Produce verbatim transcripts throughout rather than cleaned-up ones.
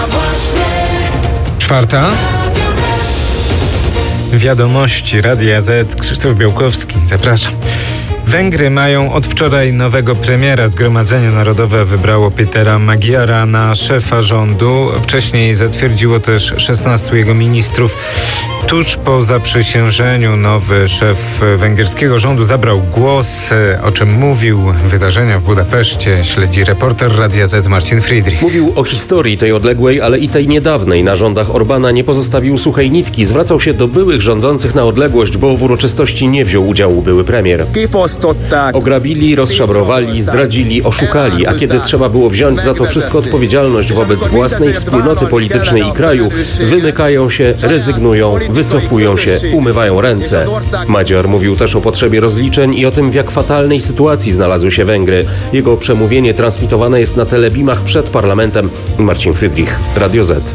Czwarta. Wiadomości Radia Z. Krzysztof Białkowski. Zapraszam. Węgry mają od wczoraj nowego premiera. Zgromadzenie Narodowe wybrało Petera Magyara na szefa rządu. Wcześniej zatwierdziło też szesnastu jego ministrów. Tuż po zaprzysiężeniu nowy szef węgierskiego rządu zabrał głos. O czym mówił? Wydarzenia w Budapeszcie śledzi reporter Radia Z Marcin Friedrich. Mówił o historii tej odległej, ale i tej niedawnej. Na rządach Orbana nie pozostawił suchej nitki. Zwracał się do byłych rządzących na odległość, bo w uroczystości nie wziął udziału były premier. Ograbili, rozszabrowali, zdradzili, oszukali, a kiedy trzeba było wziąć za to wszystko odpowiedzialność wobec własnej wspólnoty politycznej i kraju, wymykają się, rezygnują, wycofują się, umywają ręce. Magyar mówił też o potrzebie rozliczeń i o tym, w jak fatalnej sytuacji znalazły się Węgry. Jego przemówienie transmitowane jest na telebimach przed parlamentem. Marcin Friedrich, Radio Z.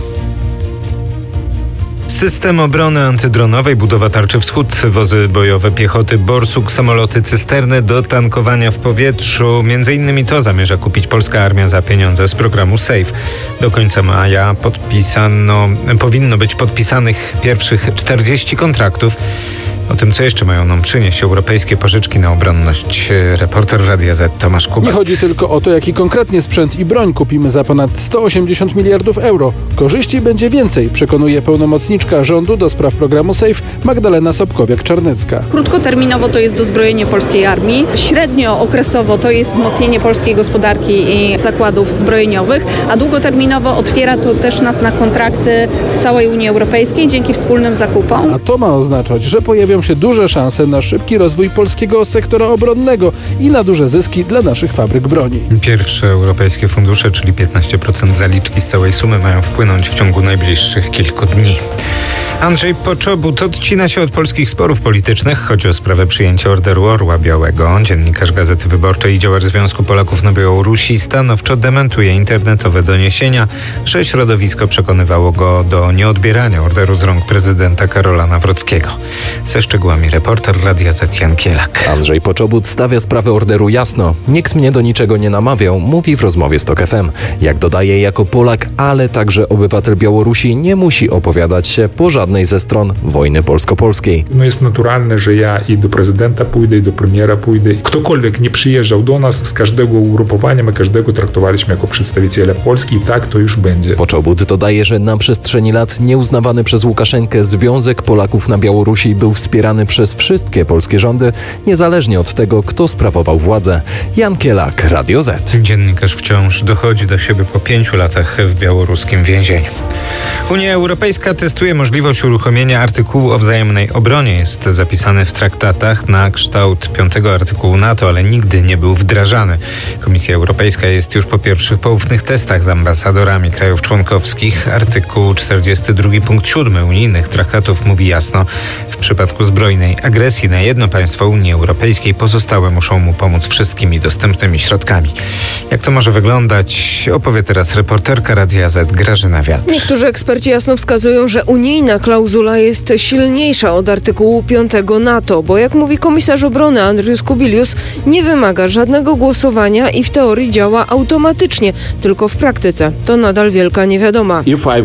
System obrony antydronowej, budowa tarczy wschód, wozy bojowe piechoty Borsuk, samoloty cysterny do tankowania w powietrzu. Między innymi to zamierza kupić polska armia za pieniądze z programu SAFE. Do końca maja podpisano, powinno być podpisanych pierwszych czterdzieści kontraktów. O tym, co jeszcze mają nam przynieść europejskie pożyczki na obronność, reporter Radia Z Tomasz Kubat. Nie chodzi tylko o to, jaki konkretnie sprzęt i broń kupimy za ponad sto osiemdziesiąt miliardów euro. Korzyści będzie więcej, przekonuje pełnomocniczka rządu do spraw programu SAFE Magdalena Sobkowiak-Czarnecka. Krótkoterminowo to jest dozbrojenie polskiej armii, średniookresowo to jest wzmocnienie polskiej gospodarki i zakładów zbrojeniowych, a długoterminowo otwiera to też nas na kontrakty z całej Unii Europejskiej dzięki wspólnym zakupom. A to ma oznaczać, że pojawią się duże szanse na szybki rozwój polskiego sektora obronnego i na duże zyski dla naszych fabryk broni. Pierwsze europejskie fundusze, czyli piętnaście procent zaliczki z całej sumy, mają wpłynąć w ciągu najbliższych kilku dni. Andrzej Poczobut odcina się od polskich sporów politycznych. Chodzi o sprawę przyjęcia Orderu Orła Białego. Dziennikarz Gazety Wyborczej i działacz Związku Polaków na Białorusi stanowczo dementuje internetowe doniesienia, że środowisko przekonywało go do nieodbierania orderu z rąk prezydenta Karola Nawrockiego. Ze szczegółami reporter Radia Z Jan Kielak. Andrzej Poczobut stawia sprawę orderu jasno. Nikt mnie do niczego nie namawiał, mówi w rozmowie z Tok F M. Jak dodaje, jako Polak, ale także obywatel Białorusi nie musi opowiadać się po żadnej ze stron wojny polsko-polskiej. No jest naturalne, że ja i do prezydenta pójdę, i do premiera pójdę. Ktokolwiek nie przyjeżdżał do nas, z każdego ugrupowania, my każdego traktowaliśmy jako przedstawiciela Polski i tak to już będzie. Poczobut dodaje, że na przestrzeni lat nieuznawany przez Łukaszenkę Związek Polaków na Białorusi był wspierany przez wszystkie polskie rządy, niezależnie od tego, kto sprawował władzę. Jan Kielak, Radio Z. Dziennikarz wciąż dochodzi do siebie po pięciu latach w białoruskim więzieniu. Unia Europejska testuje możliwość uruchomienia artykułu o wzajemnej obronie. Jest zapisany w traktatach na kształt piątego artykułu NATO, ale nigdy nie był wdrażany. Komisja Europejska jest już po pierwszych poufnych testach z ambasadorami krajów członkowskich. Artykuł czterdziesty drugi punkt siódmy unijnych traktatów mówi jasno: w przypadku zbrojnej agresji na jedno państwo Unii Europejskiej pozostałe muszą mu pomóc wszystkimi dostępnymi środkami. Jak to może wyglądać, opowie teraz reporterka Radia Z Grażyna Wiatr. Niektórzy eksperci jasno wskazują, że unijna klauzula jest silniejsza od artykułu piątego NATO, bo jak mówi komisarz obrony Andrius Kubilius, nie wymaga żadnego głosowania i w teorii działa automatycznie, tylko w praktyce to nadal wielka niewiadoma.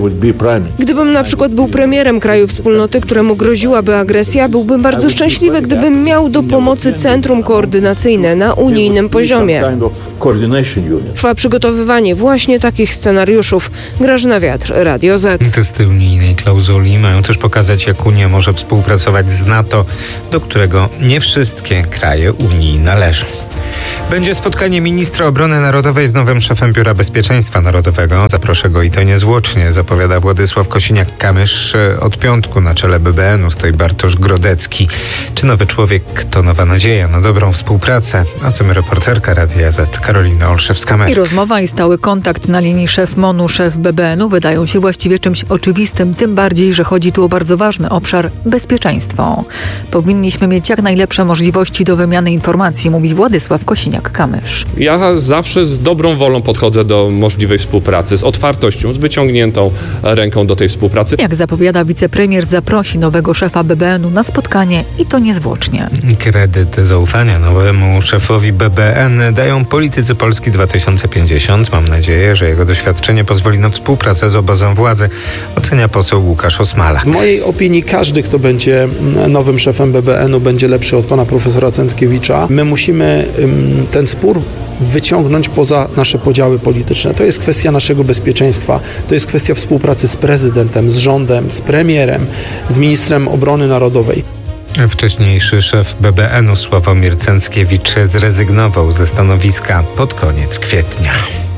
Gdybym na przykład był premierem kraju wspólnoty, któremu groziłaby agresja, byłbym bardzo szczęśliwy, gdybym miał do pomocy centrum koordynacyjne na unijnym poziomie. Trwa przygotowywanie właśnie takich scenariuszów. Grażyna Wiatr, Radio Z. Testy unijnej klauzuli mają też pokazać, jak Unia może współpracować z NATO, do którego nie wszystkie kraje Unii należą. Będzie spotkanie ministra obrony narodowej z nowym szefem Biura Bezpieczeństwa Narodowego. Zaproszę go i to niezwłocznie, zapowiada Władysław Kosiniak-Kamysz. Od piątku na czele B B N-u stoi Bartosz Grodecki. Czy nowy człowiek to nowa nadzieja na dobrą współpracę? O tym reporterka Radia Z Karolina Olszewska-Merk. I rozmowa i stały kontakt na linii szef M O N-u, szef B B N-u wydają się właściwie czymś oczywistym, tym bardziej, że chodzi tu o bardzo ważny obszar – bezpieczeństwo. Powinniśmy mieć jak najlepsze możliwości do wymiany informacji, mówi Władysław Kosiniak-Kamysz. Kosiniak-Kamysz. Ja zawsze z dobrą wolą podchodzę do możliwej współpracy, z otwartością, z wyciągniętą ręką do tej współpracy. Jak zapowiada wicepremier, zaprosi nowego szefa B B N u na spotkanie i to niezwłocznie. Kredyt zaufania nowemu szefowi B B N dają politycy Polski dwa tysiące pięćdziesiąt. Mam nadzieję, że jego doświadczenie pozwoli na współpracę z obozem władzy, ocenia poseł Łukasz Osmalak. W mojej opinii każdy, kto będzie nowym szefem B B N u, będzie lepszy od pana profesora Cęckiewicza. My musimy ten spór wyciągnąć poza nasze podziały polityczne. To jest kwestia naszego bezpieczeństwa. To jest kwestia współpracy z prezydentem, z rządem, z premierem, z ministrem obrony narodowej. Wcześniejszy szef B B N u Sławomir Cęckiewicz zrezygnował ze stanowiska pod koniec kwietnia.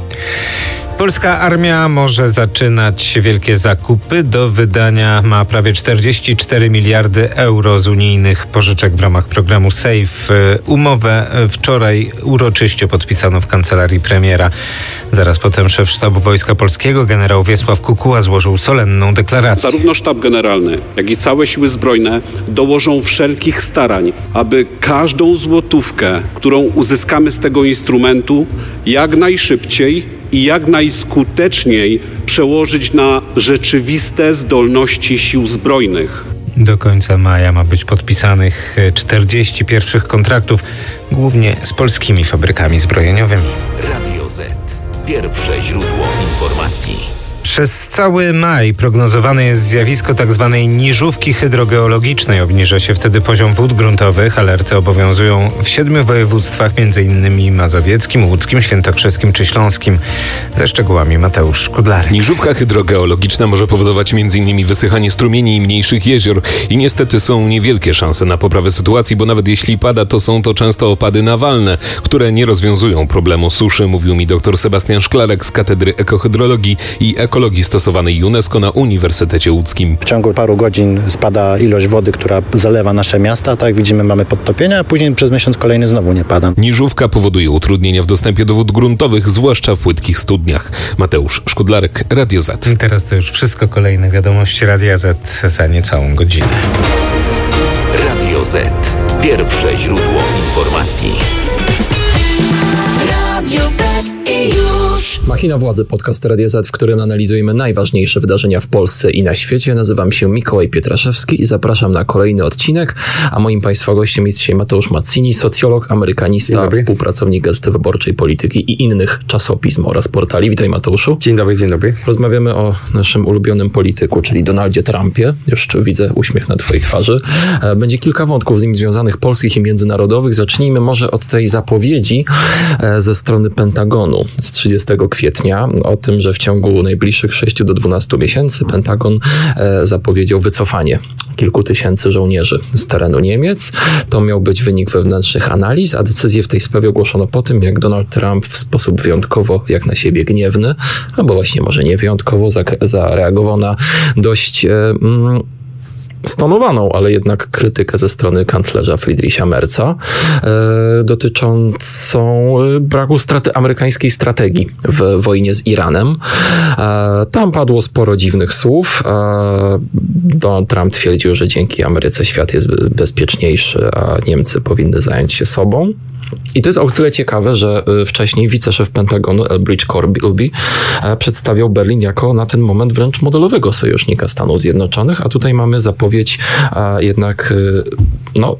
Polska armia może zaczynać wielkie zakupy. Do wydania ma prawie czterdzieści cztery miliardy euro z unijnych pożyczek w ramach programu SAFE. Umowę wczoraj uroczyście podpisano w kancelarii premiera. Zaraz potem szef Sztabu Wojska Polskiego generał Wiesław Kukuła złożył solenną deklarację. Zarówno Sztab Generalny, jak i całe Siły Zbrojne dołożą wszelkich starań, aby każdą złotówkę, którą uzyskamy z tego instrumentu, jak najszybciej i jak najskuteczniej przełożyć na rzeczywiste zdolności Sił Zbrojnych. Do końca maja ma być podpisanych czterdzieści pierwszych kontraktów, głównie z polskimi fabrykami zbrojeniowymi. Radio Z. Pierwsze źródło informacji. Przez cały maj prognozowane jest zjawisko tzw. niżówki hydrogeologicznej. Obniża się wtedy poziom wód gruntowych. Alerty obowiązują w siedmiu województwach, m.in. mazowieckim, łódzkim, świętokrzyskim czy śląskim. Ze szczegółami Mateusz Szkudlarek. Niżówka hydrogeologiczna może powodować m.in. wysychanie strumieni i mniejszych jezior. I niestety są niewielkie szanse na poprawę sytuacji, bo nawet jeśli pada, to są to często opady nawalne, które nie rozwiązują problemu suszy, mówił mi dr Sebastian Szklarek z Katedry Ekohydrologii i Ekologii ekologii stosowanej UNESCO na Uniwersytecie Łódzkim. W ciągu paru godzin spada ilość wody, która zalewa nasze miasta. Tak jak widzimy, mamy podtopienia, a później przez miesiąc kolejny znowu nie pada. Niżówka powoduje utrudnienia w dostępie do wód gruntowych, zwłaszcza w płytkich studniach. Mateusz Szkudlarek, Radio Z. I teraz to już wszystko. Kolejne wiadomości Radia Z za niecałą godzinę. Radio Z. Pierwsze źródło informacji. Radio Z i już. Machina Władzy, podcast Radia Z, w którym analizujemy najważniejsze wydarzenia w Polsce i na świecie. Nazywam się Mikołaj Pietraszewski i zapraszam na kolejny odcinek. A moim Państwa gościem jest dzisiaj Mateusz Mazzini, socjolog, amerykanista, współpracownik Gazety Wyborczej, Polityki i innych czasopism oraz portali. Witaj, Mateuszu. Dzień dobry, dzień dobry. Rozmawiamy o naszym ulubionym polityku, czyli Donaldzie Trumpie. Już widzę uśmiech na Twojej twarzy. Będzie kilka wątków z nim związanych, polskich i międzynarodowych. Zacznijmy może od tej zapowiedzi ze strony Pentagonu z trzydziestego kwietnia o tym, że w ciągu najbliższych sześciu do dwunastu miesięcy Pentagon e, zapowiedział wycofanie kilku tysięcy żołnierzy z terenu Niemiec. To miał być wynik wewnętrznych analiz, a decyzję w tej sprawie ogłoszono po tym, jak Donald Trump w sposób wyjątkowo, jak na siebie gniewny, albo właśnie może nie wyjątkowo, zareagował na dość e, mm, stonowaną, ale jednak krytykę ze strony kanclerza Friedricha Merza e, dotyczącą braku straty, amerykańskiej strategii w wojnie z Iranem. E, tam padło sporo dziwnych słów. E, Donald Trump twierdził, że dzięki Ameryce świat jest bezpieczniejszy, a Niemcy powinny zająć się sobą. I to jest o tyle ciekawe, że wcześniej wiceszef Pentagonu Elbridge Colby przedstawiał Berlin jako na ten moment wręcz modelowego sojusznika Stanów Zjednoczonych, a tutaj mamy zapowiedź jednak no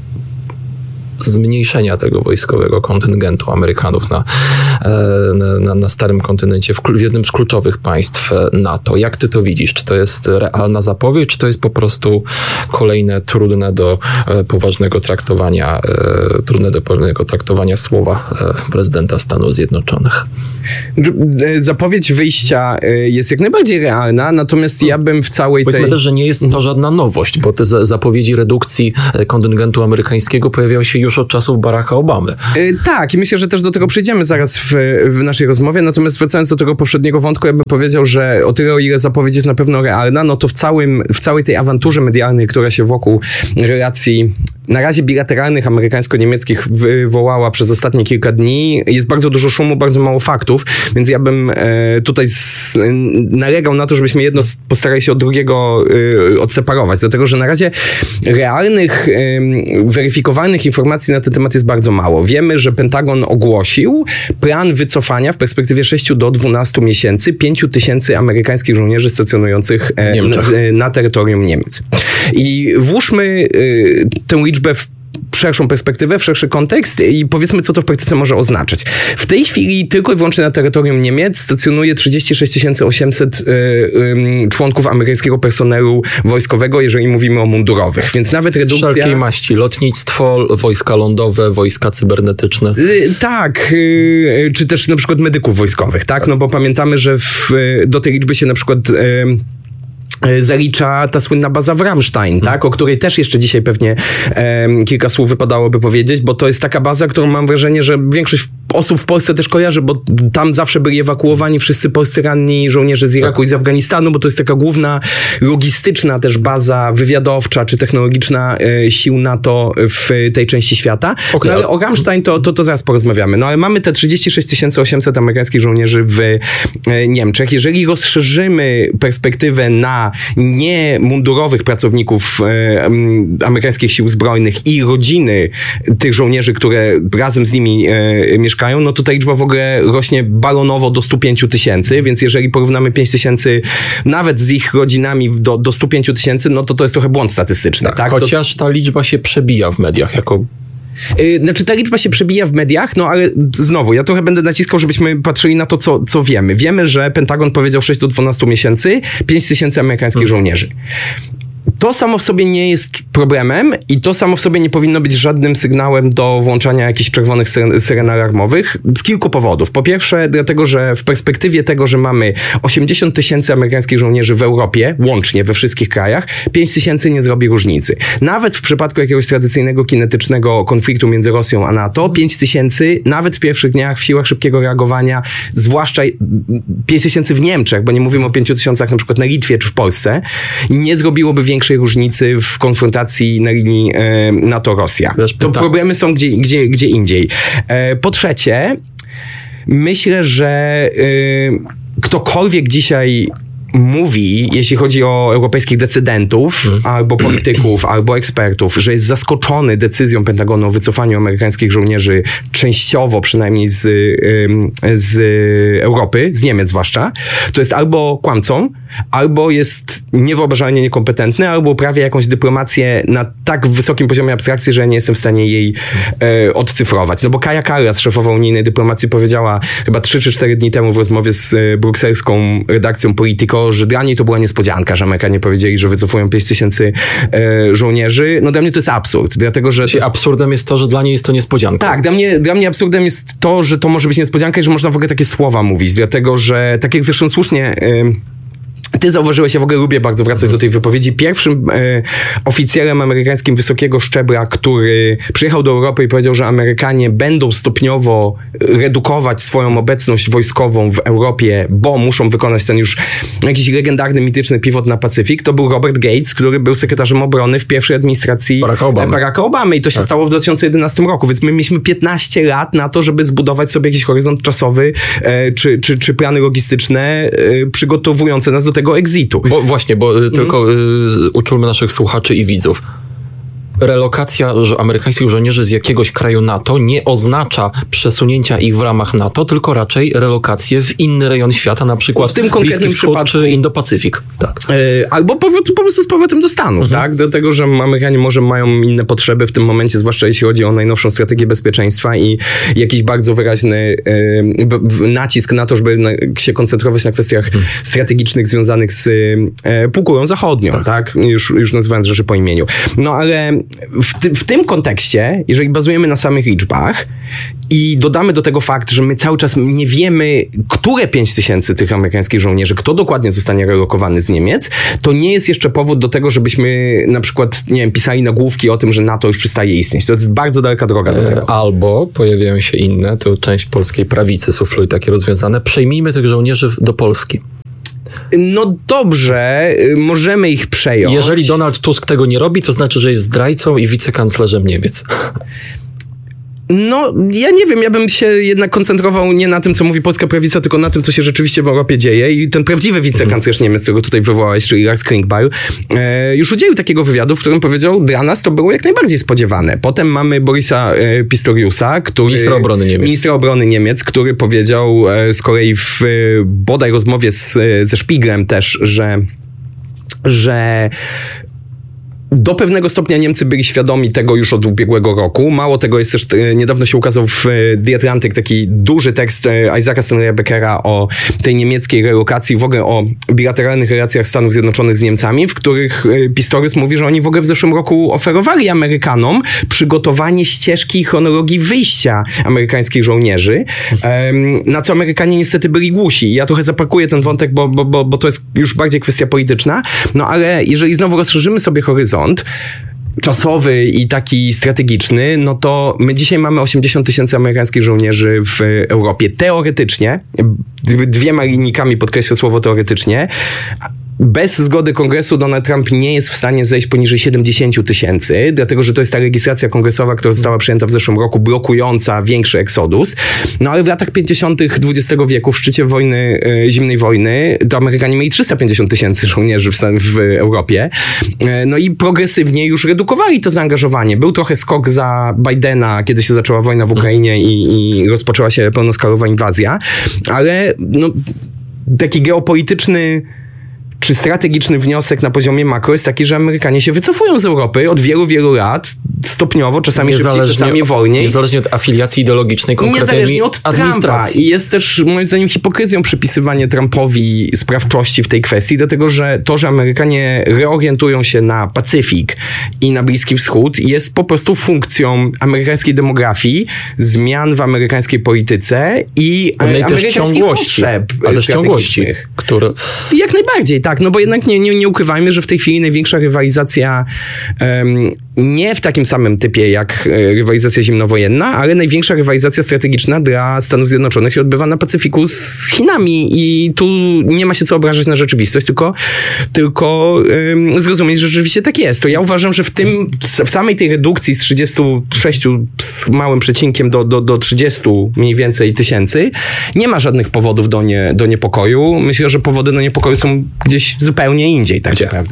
zmniejszenia tego wojskowego kontyngentu Amerykanów na, na, na starym kontynencie, w, w jednym z kluczowych państw NATO. Jak ty to widzisz? Czy to jest realna zapowiedź, czy to jest po prostu kolejne trudne do poważnego traktowania, trudne do poważnego traktowania słowa prezydenta Stanów Zjednoczonych? Zapowiedź wyjścia jest jak najbardziej realna, natomiast ja bym w całej tej... Powiedzmy też, że nie jest to żadna nowość, bo te zapowiedzi redukcji kontyngentu amerykańskiego pojawiają się już od czasów Baracka Obamy. Tak, i myślę, że też do tego przejdziemy zaraz w, w naszej rozmowie, natomiast wracając do tego poprzedniego wątku, ja bym powiedział, że o tyle, o ile zapowiedź jest na pewno realna, no to w, całym, w całej tej awanturze medialnej, która się wokół relacji na razie bilateralnych amerykańsko-niemieckich wywołała przez ostatnie kilka dni. Jest bardzo dużo szumu, bardzo mało faktów, więc ja bym e, tutaj z, nalegał na to, żebyśmy jedno postarali się od drugiego e, odseparować, dlatego że na razie realnych, e, weryfikowanych informacji na ten temat jest bardzo mało. Wiemy, że Pentagon ogłosił plan wycofania w perspektywie sześciu do dwunastu miesięcy pięciu tysięcy amerykańskich żołnierzy stacjonujących e, na, na terytorium Niemiec. I włóżmy e, tę liczbę w szerszą perspektywę, w szerszy kontekst i powiedzmy, co to w praktyce może oznaczać. W tej chwili tylko i wyłącznie na terytorium Niemiec stacjonuje trzydzieści sześć tysięcy osiemset y, y, członków amerykańskiego personelu wojskowego, jeżeli mówimy o mundurowych, więc nawet redukcja... Wszelkiej maści, lotnictwo, wojska lądowe, wojska cybernetyczne. Y, tak, y, czy też na przykład medyków wojskowych, tak? No bo pamiętamy, że w, do tej liczby się na przykład... Y, zalicza ta słynna baza w Ramstein, tak? O której też jeszcze dzisiaj pewnie e, kilka słów wypadałoby powiedzieć, bo to jest taka baza, którą mam wrażenie, że większość osób w Polsce też kojarzy, bo tam zawsze byli ewakuowani wszyscy polscy ranni żołnierze z Iraku tak. i z Afganistanu, bo to jest taka główna logistyczna też baza wywiadowcza czy technologiczna e, sił NATO w tej części świata. Okay. No ale o Ramstein to, to, to zaraz porozmawiamy. No ale mamy te trzydzieści sześć tysięcy osiemset amerykańskich żołnierzy w e, Niemczech. Jeżeli rozszerzymy perspektywę na nie mundurowych pracowników e, amerykańskich sił zbrojnych i rodziny tych żołnierzy, które razem z nimi e, mieszkają, no to ta liczba w ogóle rośnie balonowo do stu pięciu tysięcy, więc jeżeli porównamy pięć tysięcy nawet z ich rodzinami do, do stu pięciu tysięcy, no to to jest trochę błąd statystyczny. Tak, tak? Chociaż ta liczba się przebija w mediach jako... Znaczy ta liczba się przebija w mediach, no ale znowu, ja trochę będę naciskał, żebyśmy patrzyli na to, co, co wiemy. Wiemy, że Pentagon powiedział sześć do dwunastu miesięcy, pięć tysięcy amerykańskich hmm. żołnierzy. To samo w sobie nie jest problemem i to samo w sobie nie powinno być żadnym sygnałem do włączania jakichś czerwonych syren alarmowych z kilku powodów. Po pierwsze, dlatego, że w perspektywie tego, że mamy osiemdziesiąt tysięcy amerykańskich żołnierzy w Europie, łącznie we wszystkich krajach, pięć tysięcy nie zrobi różnicy. Nawet w przypadku jakiegoś tradycyjnego kinetycznego konfliktu między Rosją a NATO, pięć tysięcy nawet w pierwszych dniach w siłach szybkiego reagowania, zwłaszcza pięć tysięcy w Niemczech, bo nie mówimy o pięciu tysiącach na przykład na Litwie czy w Polsce, nie zrobiłoby większej różnicy w konfrontacji na linii e, NATO-Rosja. To problemy są gdzie, gdzie, gdzie indziej. E, po trzecie, myślę, że e, ktokolwiek dzisiaj mówi, jeśli chodzi o europejskich decydentów, hmm. albo polityków, albo ekspertów, że jest zaskoczony decyzją Pentagonu o wycofaniu amerykańskich żołnierzy częściowo przynajmniej z, z Europy, z Niemiec zwłaszcza, to jest albo kłamcą, albo jest niewyobrażalnie niekompetentny, albo uprawia jakąś dyplomację na tak wysokim poziomie abstrakcji, że nie jestem w stanie jej e, odcyfrować. No bo Kaja Kallas, szefowa unijnej dyplomacji, powiedziała chyba trzy czy cztery dni temu w rozmowie z e, brukselską redakcją Politico, że dla niej to była niespodzianka, że Amerykanie powiedzieli, że wycofują pięć tysięcy e, żołnierzy. No dla mnie to jest absurd, dlatego że... Czyli absurdem jest to, że dla niej jest to niespodzianka. Tak, dla mnie, dla mnie absurdem jest to, że to może być niespodzianka i że można w ogóle takie słowa mówić, dlatego że, tak jak zresztą słusznie... E, Ty zauważyłeś, ja w ogóle lubię bardzo wracać do tej wypowiedzi. Pierwszym e, oficjelem amerykańskim wysokiego szczebla, który przyjechał do Europy i powiedział, że Amerykanie będą stopniowo redukować swoją obecność wojskową w Europie, bo muszą wykonać ten już jakiś legendarny, mityczny pivot na Pacyfik, to był Robert Gates, który był sekretarzem obrony w pierwszej administracji Baracka Obamy. Baracka Obamy i to się tak. stało w dwa tysiące jedenastym roku, więc my mieliśmy piętnaście lat na to, żeby zbudować sobie jakiś horyzont czasowy e, czy, czy, czy plany logistyczne e, przygotowujące nas do tego exitu. Bo właśnie, bo mm. tylko y, uczulmy naszych słuchaczy i widzów. Relokacja amerykańskich żołnierzy z jakiegoś kraju NATO nie oznacza przesunięcia ich w ramach NATO, tylko raczej relokację w inny rejon świata, na przykład w tym konkretnym Wschód przypadku czy Indo-Pacyfik. Tak. Yy, albo po, po prostu z powrotem do Stanów, mhm. tak? Dlatego, że Amerykanie może mają inne potrzeby w tym momencie, zwłaszcza jeśli chodzi o najnowszą strategię bezpieczeństwa i jakiś bardzo wyraźny yy, b, b, nacisk na to, żeby na, się koncentrować na kwestiach mhm. strategicznych związanych z yy, półkulą zachodnią, tak? tak? Już, już nazywając rzeczy po imieniu. No ale W, ty, w tym kontekście, jeżeli bazujemy na samych liczbach i dodamy do tego fakt, że my cały czas nie wiemy, które pięć tysięcy tych amerykańskich żołnierzy, kto dokładnie zostanie relokowany z Niemiec, to nie jest jeszcze powód do tego, żebyśmy na przykład, nie wiem, pisali nagłówki o tym, że NATO już przestaje istnieć. To jest bardzo daleka droga do tego. Albo pojawiają się inne, to część polskiej prawicy sufluje takie rozwiązane, przejmijmy tych żołnierzy do Polski. No dobrze, możemy ich przejąć. Jeżeli Donald Tusk tego nie robi, to znaczy, że jest zdrajcą i wicekanclerzem Niemiec. No, ja nie wiem, ja bym się jednak koncentrował nie na tym, co mówi polska prawica, tylko na tym, co się rzeczywiście w Europie dzieje. I ten prawdziwy wicekanclerz Niemiec, którego tutaj wywołałeś, czyli Lars Klingbeil, e, już udzielił takiego wywiadu, w którym powiedział, dla nas to było jak najbardziej spodziewane. Potem mamy Borisa e, Pistoriusa, który... Ministra obrony Niemiec. Ministra obrony Niemiec, który powiedział e, z kolei w e, bodaj rozmowie z, e, ze Spieglem też, że że do pewnego stopnia Niemcy byli świadomi tego już od ubiegłego roku. Mało tego, jest też, niedawno się ukazał w The Atlantic taki duży tekst Isaaca Stanleya Beckera o tej niemieckiej relokacji, w ogóle o bilateralnych relacjach Stanów Zjednoczonych z Niemcami, w których Pistorius mówi, że oni w ogóle w zeszłym roku oferowali Amerykanom przygotowanie ścieżki chronologii wyjścia amerykańskich żołnierzy, na co Amerykanie niestety byli głusi. Ja trochę zapakuję ten wątek, bo, bo, bo, bo to jest już bardziej kwestia polityczna, no ale jeżeli znowu rozszerzymy sobie horyzont czasowy i taki strategiczny, no to my dzisiaj mamy osiemdziesiąt tysięcy amerykańskich żołnierzy w Europie. Teoretycznie, dwiema linijkami podkreślę słowo teoretycznie, bez zgody kongresu Donald Trump nie jest w stanie zejść poniżej siedemdziesiąt tysięcy, dlatego że to jest ta legislacja kongresowa, która została przyjęta w zeszłym roku, blokująca większy eksodus. No ale w latach pięćdziesiątych dwudziestego wieku, w szczycie wojny, e, zimnej wojny, to Amerykanie mieli trzysta pięćdziesiąt tysięcy żołnierzy w, w Europie. E, no i progresywnie już redukowali to zaangażowanie. Był trochę skok za Bidena, kiedy się zaczęła wojna w Ukrainie i, i rozpoczęła się pełnoskalowa inwazja, ale no, taki geopolityczny czy strategiczny wniosek na poziomie makro jest taki, że Amerykanie się wycofują z Europy od wielu, wielu lat, stopniowo, czasami szybciej, czasami wolniej. Niezależnie od afiliacji ideologicznej konkretnej niezależnie od Trumpa. I jest też moim zdaniem hipokryzją przypisywanie Trumpowi sprawczości w tej kwestii, dlatego że to, że Amerykanie reorientują się na Pacyfik i na Bliski Wschód jest po prostu funkcją amerykańskiej demografii, zmian w amerykańskiej polityce i amerykańskich ciągłości, potrzeb ale też ciągłości, które... Jak najbardziej, tak, no bo jednak nie, nie, nie ukrywajmy, że w tej chwili największa rywalizacja um, nie w takim samym typie jak rywalizacja zimnowojenna, ale największa rywalizacja strategiczna dla Stanów Zjednoczonych się odbywa na Pacyfiku z Chinami i tu nie ma się co obrażać na rzeczywistość, tylko, tylko um, zrozumieć, że rzeczywiście tak jest. To ja uważam, że w tym, w samej tej redukcji z trzydziestu sześciu z małym przecinkiem do, do, do trzydziestu mniej więcej tysięcy nie ma żadnych powodów do, nie, do niepokoju. Myślę, że powody do niepokoju są gdzieś zupełnie indziej, tak naprawdę.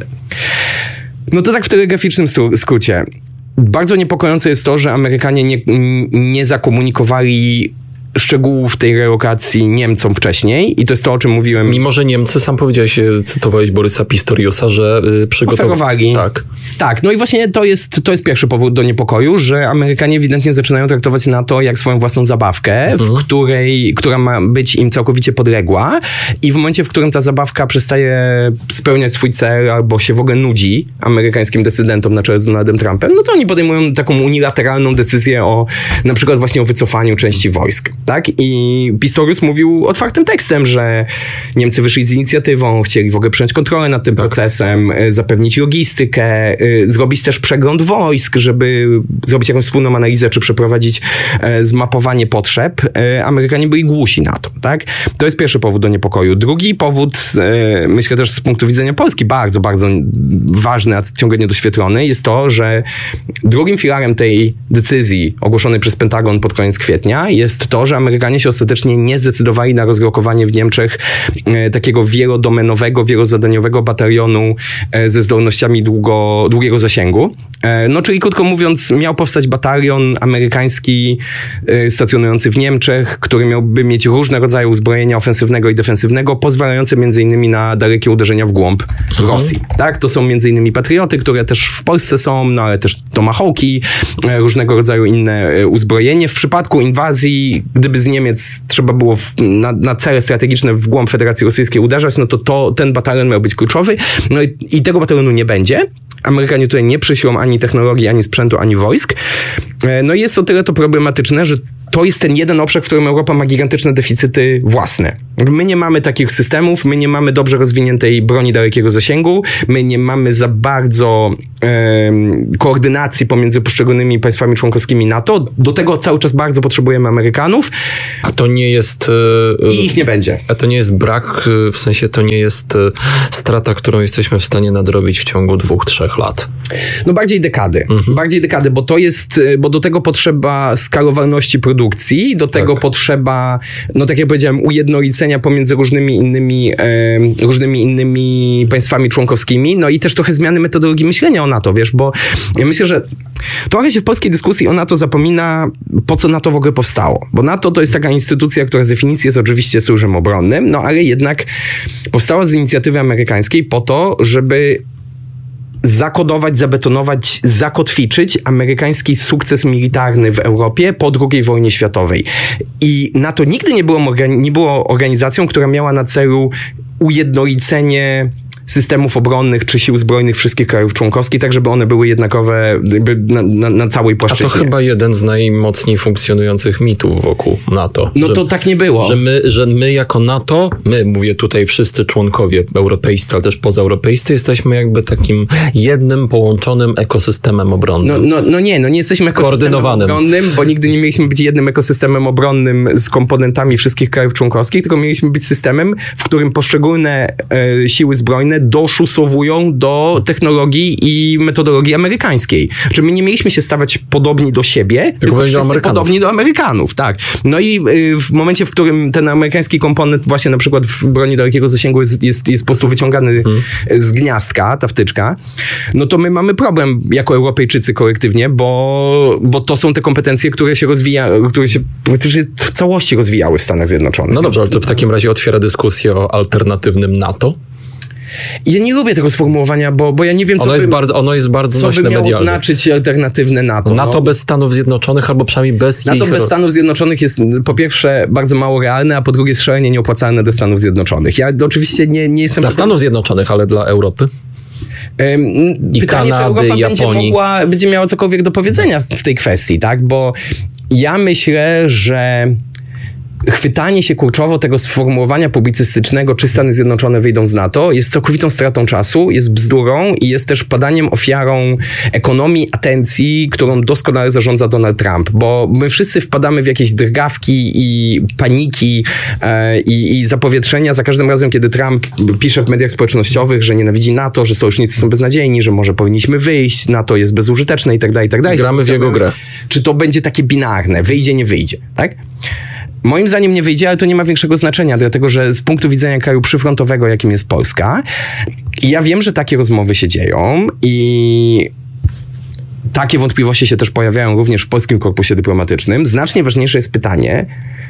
No to tak w telegraficznym skrócie. Bardzo niepokojące jest to, że Amerykanie nie, nie zakomunikowali szczegółów tej relokacji Niemcom wcześniej i to jest to, o czym mówiłem. Mimo, że Niemcy, sam powiedziałeś, cytowałeś Borysa Pistoriusa, że y, przygotowali. Tak. Tak, no i właśnie to jest, to jest pierwszy powód do niepokoju, że Amerykanie ewidentnie zaczynają traktować NATO jak swoją własną zabawkę, mhm. w której, która ma być im całkowicie podległa i w momencie, w którym ta zabawka przestaje spełniać swój cel albo się w ogóle nudzi amerykańskim decydentom na czele z Donaldem Trumpem, no to oni podejmują taką unilateralną decyzję o na przykład właśnie o wycofaniu części wojsk. Tak? I Pistorius mówił otwartym tekstem, że Niemcy wyszli z inicjatywą, chcieli w ogóle przejąć kontrolę nad tym tak. procesem, zapewnić logistykę, zrobić też przegląd wojsk, żeby zrobić jakąś wspólną analizę, czy przeprowadzić zmapowanie potrzeb. Amerykanie byli głusi na to. Tak? To jest pierwszy powód do niepokoju. Drugi powód, myślę też z punktu widzenia Polski, bardzo, bardzo ważny, a ciągle niedoświetlony, jest to, że drugim filarem tej decyzji ogłoszonej przez Pentagon pod koniec kwietnia jest to, że Amerykanie się ostatecznie nie zdecydowali na rozlokowanie w Niemczech e, takiego wielodomenowego, wielozadaniowego batalionu e, ze zdolnościami długo, długiego zasięgu. E, no czyli krótko mówiąc, miał powstać batalion amerykański e, stacjonujący w Niemczech, który miałby mieć różne rodzaje uzbrojenia ofensywnego i defensywnego, pozwalające między innymi na dalekie uderzenia w głąb mhm. Rosji. Tak? To są między innymi Patrioty, które też w Polsce są, no ale też Tomahawki, e, różnego rodzaju inne e, uzbrojenie. W przypadku inwazji, gdyby z Niemiec trzeba było w, na, na cele strategiczne w głąb Federacji Rosyjskiej uderzać, no to, to ten batalion miał być kluczowy. No i, i tego batalionu nie będzie. Amerykanie tutaj nie przyślą ani technologii, ani sprzętu, ani wojsk. No i jest o tyle to problematyczne, że to jest ten jeden obszar, w którym Europa ma gigantyczne deficyty własne. My nie mamy takich systemów, my nie mamy dobrze rozwiniętej broni dalekiego zasięgu, my nie mamy za bardzo e, koordynacji pomiędzy poszczególnymi państwami członkowskimi NATO. Do tego cały czas bardzo potrzebujemy Amerykanów. A to nie jest... E, I ich nie będzie. A to nie jest brak, w sensie to nie jest strata, którą jesteśmy w stanie nadrobić w ciągu dwóch, trzech lat. No bardziej dekady. Mhm. Bardziej dekady, bo to jest, bo do tego potrzeba skalowalności produkcji, do tego tak. potrzeba, no tak jak powiedziałem, ujednolicenia pomiędzy różnymi innymi, e, różnymi innymi państwami członkowskimi, no i też trochę zmiany metodologii myślenia o NATO, wiesz, bo ja myślę, że trochę się w polskiej dyskusji o NATO zapomina, po co NATO w ogóle powstało. Bo NATO to jest taka instytucja, która z definicji jest oczywiście sojuszem obronnym, no ale jednak powstała z inicjatywy amerykańskiej po to, żeby zakodować, zabetonować, zakotwiczyć amerykański sukces militarny w Europie po drugiej wojnie światowej. I NATO nigdy nie było, nie było organizacją, która miała na celu ujednolicenie systemów obronnych czy sił zbrojnych wszystkich krajów członkowskich, tak żeby one były jednakowe na, na, na całej płaszczyźnie. A to chyba jeden z najmocniej funkcjonujących mitów wokół NATO. No że, to tak nie było. Że my, że my jako NATO, my, mówię tutaj wszyscy członkowie europejscy, ale też pozaeuropejscy, jesteśmy jakby takim jednym połączonym ekosystemem obronnym. No, no, no nie, no nie jesteśmy ekosystemem obronnym, bo nigdy nie mieliśmy być jednym ekosystemem obronnym z komponentami wszystkich krajów członkowskich, tylko mieliśmy być systemem, w którym poszczególne e, siły zbrojne doszusowują do technologii i metodologii amerykańskiej. Czy my nie mieliśmy się stawać podobni do siebie, tylko, tylko wszyscy podobni do Amerykanów. Tak. No i w momencie, w którym ten amerykański komponent właśnie na przykład w broni dalekiego zasięgu jest, jest, jest po prostu wyciągany hmm. z gniazdka, ta wtyczka, no to my mamy problem jako Europejczycy kolektywnie, bo, bo to są te kompetencje, które się rozwija, które się praktycznie w całości rozwijały w Stanach Zjednoczonych. No dobrze, ale to w takim razie otwiera dyskusję o alternatywnym NATO. Ja nie lubię tego sformułowania, bo, bo ja nie wiem, co ono by, jest bardzo, ono jest bardzo co nośne by miało medialnie. znaczyć alternatywne NATO. NATO no. bez Stanów Zjednoczonych, albo przynajmniej bez NATO ich... bez Stanów Zjednoczonych jest po pierwsze bardzo mało realne, a po drugie szalenie nieopłacalne dla Stanów Zjednoczonych. Ja oczywiście nie, nie jestem... Dla Stanów Zjednoczonych, ale dla Europy? I Pytanie, Kanady, czy Europa Japonii. będzie mogła, będzie miała cokolwiek do powiedzenia w, w tej kwestii, tak? Bo ja myślę, że chwytanie się kurczowo tego sformułowania publicystycznego, czy Stany Zjednoczone wyjdą z NATO, jest całkowitą stratą czasu, jest bzdurą i jest też padaniem ofiarą ekonomii atencji, którą doskonale zarządza Donald Trump, bo my wszyscy wpadamy w jakieś drgawki i paniki e, i, i zapowietrzenia za każdym razem, kiedy Trump pisze w mediach społecznościowych, że nienawidzi NATO, że sojusznicy są beznadziejni, że może powinniśmy wyjść, NATO jest bezużyteczne i tak dalej, i tak dalej. Gramy w jego grę. Czy to będzie takie binarne, wyjdzie, nie wyjdzie, tak? Moim zdaniem nie wyjdzie, ale to nie ma większego znaczenia, dlatego że z punktu widzenia kraju przyfrontowego, jakim jest Polska, ja wiem, że takie rozmowy się dzieją i takie wątpliwości się też pojawiają również w polskim korpusie dyplomatycznym. Znacznie ważniejsze jest pytanie,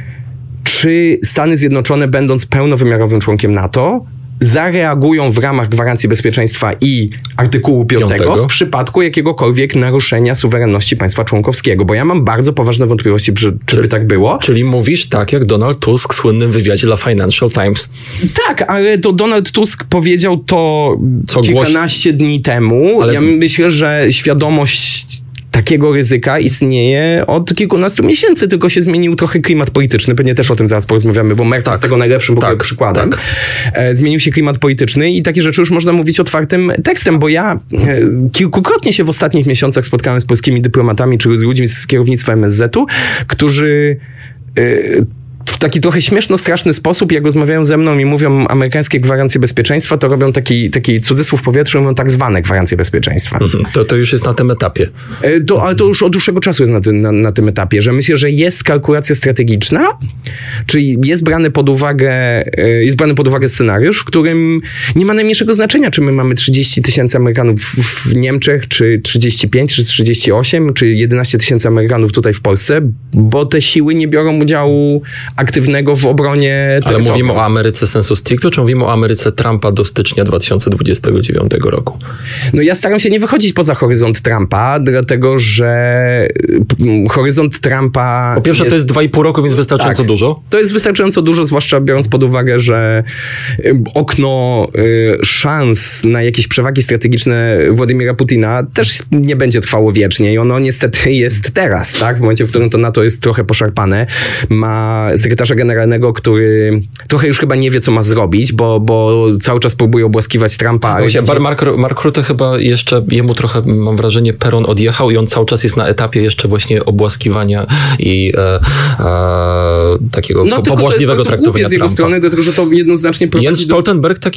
czy Stany Zjednoczone, będąc pełnowymiarowym członkiem NATO, zareagują w ramach gwarancji bezpieczeństwa i artykułu piątego w przypadku jakiegokolwiek naruszenia suwerenności państwa członkowskiego, bo ja mam bardzo poważne wątpliwości, czy, czy by tak było. Czyli mówisz tak, jak Donald Tusk w słynnym wywiadzie dla Financial Times. Tak, ale to Donald Tusk powiedział to Co kilkanaście głoś... dni temu. Ale... Ja myślę, że świadomość takiego ryzyka istnieje od kilkunastu miesięcy, tylko się zmienił trochę klimat polityczny. Pewnie też o tym zaraz porozmawiamy, bo Merkel tak, jest tego najlepszym w ogóle tak, przykładem. Tak. E, zmienił się klimat polityczny i takie rzeczy już można mówić otwartym tekstem, bo ja e, kilkukrotnie się w ostatnich miesiącach spotkałem z polskimi dyplomatami, czy z ludźmi z kierownictwa M S Z-u, którzy e, w taki trochę śmieszno-straszny sposób, jak rozmawiają ze mną i mówią amerykańskie gwarancje bezpieczeństwa, to robią taki, taki cudzysłów w powietrzu, mówią tak zwane gwarancje bezpieczeństwa. Mhm. To, to już jest na tym etapie. To, ale to już od dłuższego czasu jest na tym, na, na tym etapie, że myślę, że jest kalkulacja strategiczna, czyli jest brany pod uwagę, jest brany pod uwagę scenariusz, w którym nie ma najmniejszego znaczenia, czy my mamy trzydzieści tysięcy Amerykanów w Niemczech, czy trzydzieści pięć, czy trzydzieści osiem, czy jedenaście tysięcy Amerykanów tutaj w Polsce, bo te siły nie biorą udziału aktywnego w obronie Ale terytorium. mówimy o Ameryce sensu stricto, czy mówimy o Ameryce Trumpa do stycznia dwa tysiące dwudziestego dziewiątego roku? No ja staram się nie wychodzić poza horyzont Trumpa, dlatego że horyzont Trumpa... Po pierwsze jest... to jest dwa i pół roku, więc wystarczająco tak, dużo. To jest wystarczająco dużo, zwłaszcza biorąc pod uwagę, że okno szans na jakieś przewagi strategiczne Władimira Putina też nie będzie trwało wiecznie i ono niestety jest teraz, tak? W momencie, w którym to NATO jest trochę poszarpane. Ma sekretarza generalnego, który trochę już chyba nie wie, co ma zrobić, bo, bo cały czas próbuje obłaskiwać Trumpa. Ale Właśnie, widzi... Mark, Mark Rutte chyba jeszcze, jemu trochę, mam wrażenie, peron odjechał i on cały czas jest na etapie jeszcze właśnie obłaskiwania i e, e, takiego no, pobłażliwego traktowania z jego Trumpa. strony, dlatego że to jednoznacznie prowadzi Jens Stoltenberg taki